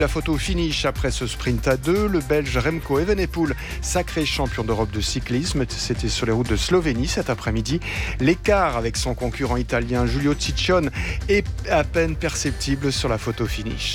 La photo finish après ce sprint à deux. Le Belge Remco Evenepoel, sacré champion d'Europe de cyclisme. C'était sur les routes de Slovénie cet après-midi. L'écart avec son concurrent italien Giulio Ciccone est à peine perceptible sur la photo finish.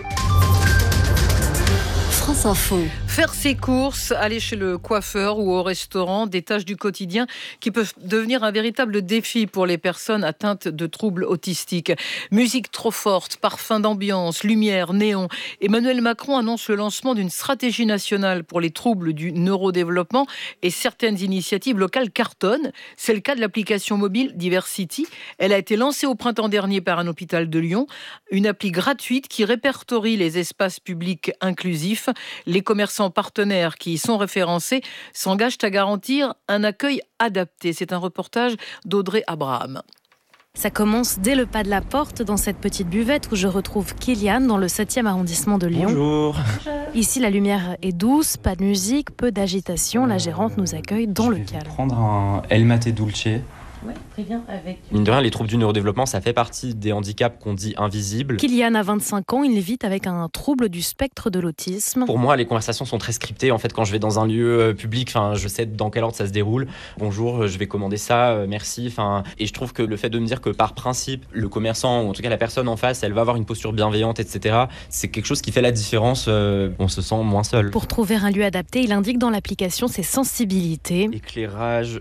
France Info. Faire ses courses, aller chez le coiffeur ou au restaurant, des tâches du quotidien qui peuvent devenir un véritable défi pour les personnes atteintes de troubles autistiques. Musique trop forte, parfum d'ambiance, lumière, néon. Emmanuel Macron annonce le lancement d'une stratégie nationale pour les troubles du neurodéveloppement et certaines initiatives locales cartonnent. C'est le cas de l'application mobile Diversity. Elle a été lancée au printemps dernier par un hôpital de Lyon. Une appli gratuite qui répertorie les espaces publics inclusifs. Les commerçants partenaires qui y sont référencés s'engagent à garantir un accueil adapté. C'est un reportage d'Audrey Abraham. Ça commence dès le pas de la porte dans cette petite buvette où je retrouve Kylian dans le 7e arrondissement de Lyon. Bonjour. Ici, la lumière est douce, pas de musique, peu d'agitation. La gérante nous accueille dans le calme. Je vais prendre un El Mate Dulce. Ouais, très bien. Avec... Mine de rien, les troubles du neurodéveloppement, ça fait partie des handicaps qu'on dit invisibles. Kylian a 25 ans, il vit avec un trouble du spectre de l'autisme. Pour moi, les conversations sont très scriptées. En fait, quand je vais dans un lieu public, je sais dans quel ordre ça se déroule. Bonjour, je vais commander ça, merci. Et je trouve que le fait de me dire que par principe, le commerçant, ou en tout cas la personne en face, elle va avoir une posture bienveillante, etc., c'est quelque chose qui fait la différence. On se sent moins seul. Pour trouver un lieu adapté, il indique dans l'application ses sensibilités. Éclairage,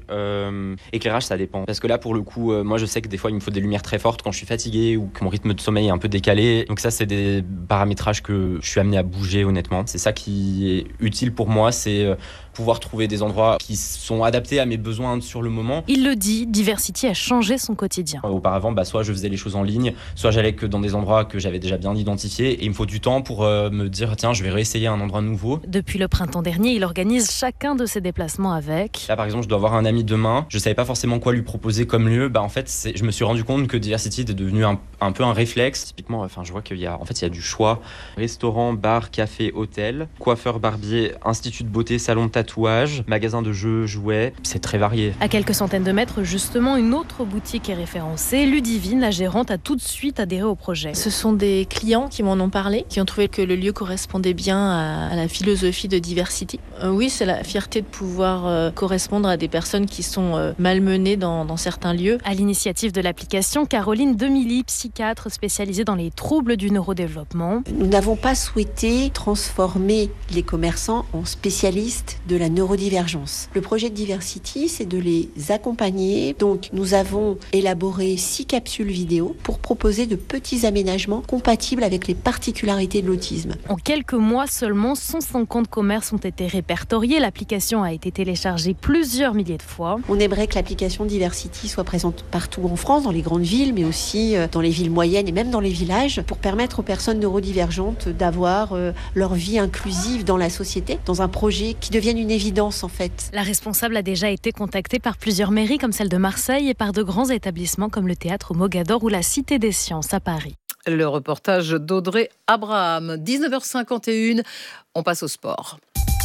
ça dépend. Parce que là, pour le coup, moi, je sais que des fois, il me faut des lumières très fortes quand je suis fatigué ou que mon rythme de sommeil est un peu décalé. Donc ça, c'est des paramétrages que je suis amené à bouger, honnêtement. C'est ça qui est utile pour moi, c'est pouvoir trouver des endroits qui sont adaptés à mes besoins sur le moment. Il le dit, Diversity a changé son quotidien. Auparavant, soit je faisais les choses en ligne, soit j'allais que dans des endroits que j'avais déjà bien identifiés. Et il me faut du temps pour me dire, tiens, je vais réessayer un endroit nouveau. Depuis le printemps dernier, il organise chacun de ses déplacements avec. Là, par exemple, je dois avoir un ami demain. Je savais pas forcément quoi lui proposer comme lieu. En fait, je me suis rendu compte que Diversity était devenu un peu un réflexe. Typiquement, je vois qu'il y a du choix. Restaurant, bar, café, hôtel, coiffeur, barbier, institut de beauté, salon de tatouage, magasin de jeux, jouets. C'est très varié. À quelques centaines de mètres, justement, une autre boutique est référencée. Ludivine, la gérante, a tout de suite adhéré au projet. Ce sont des clients qui m'en ont parlé, qui ont trouvé que le lieu correspondait bien à la philosophie de Diversity. Oui, c'est la fierté de pouvoir correspondre à des personnes qui sont malmenées dans certains lieux. À l'initiative de l'application, Caroline Demilly, psychiatre spécialisée dans les troubles du neurodéveloppement. Nous n'avons pas souhaité transformer les commerçants en spécialistes de la neurodivergence. Le projet de Diversity, c'est de les accompagner. Donc, nous avons élaboré 6 capsules vidéo pour proposer de petits aménagements compatibles avec les particularités de l'autisme. En quelques mois seulement, 150 commerces ont été répertoriés. L'application a été téléchargée plusieurs milliers de fois. On aimerait que l'application Diversity soit présente partout en France, dans les grandes villes, mais aussi dans les villes moyennes et même dans les villages, pour permettre aux personnes neurodivergentes d'avoir leur vie inclusive dans la société, dans un projet qui devienne une évidence en fait. La responsable a déjà été contactée par plusieurs mairies comme celle de Marseille et par de grands établissements comme le théâtre Mogador ou la Cité des Sciences à Paris. Le reportage d'Audrey Abraham. 19h51, on passe au sport.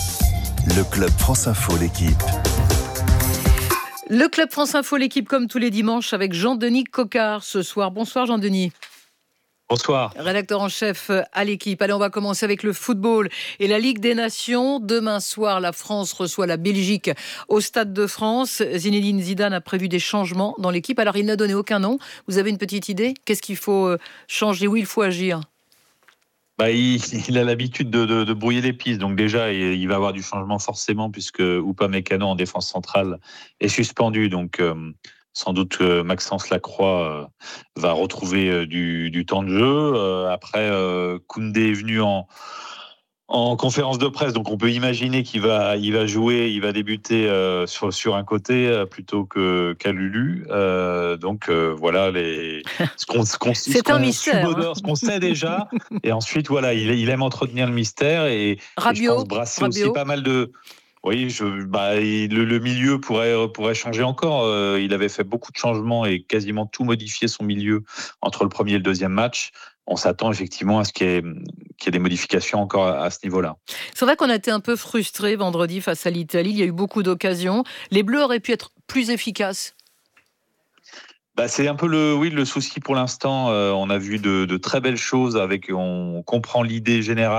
Le club France Info, l'équipe. Le club France Info, l'équipe comme tous les dimanches avec Jean-Denis Coquard ce soir. Bonsoir Jean-Denis. Bonsoir. Rédacteur en chef à l'équipe. Allez, on va commencer avec le football et la Ligue des Nations. Demain soir, la France reçoit la Belgique au Stade de France. Zinedine Zidane a prévu des changements dans l'équipe. Alors, il n'a donné aucun nom. Vous avez une petite idée ? Qu'est-ce qu'il faut changer ? Où il faut agir ? Il a l'habitude de brouiller les pistes. Donc déjà, il va avoir du changement forcément puisque Upamecano en défense centrale est suspendu. Donc sans doute que Maxence Lacroix va retrouver du temps de jeu. Après, Koundé est venu en conférence de presse, donc on peut imaginer qu'il va jouer, il va débuter sur un côté plutôt qu'à Lulu. Voilà ce qu'on sait déjà. Et ensuite, voilà, il aime entretenir le mystère et je pense brasser aussi pas mal de. Oui, le milieu pourrait changer encore. Il avait fait beaucoup de changements et quasiment tout modifié son milieu entre le premier et le deuxième match. On s'attend effectivement à ce qu'il y ait des modifications encore à ce niveau-là. C'est vrai qu'on a été un peu frustrés vendredi face à l'Italie. Il y a eu beaucoup d'occasions. Les Bleus auraient pu être plus efficaces. C'est un peu le souci pour l'instant. On a vu de très belles choses on comprend l'idée générale.